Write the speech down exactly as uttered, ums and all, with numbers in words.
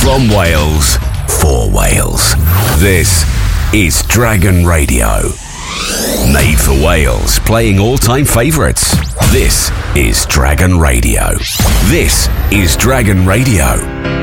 From Wales, for Wales. This is Dragon Radio. Made for Wales, playing all-time favourites. This is Dragon Radio. This is Dragon Radio.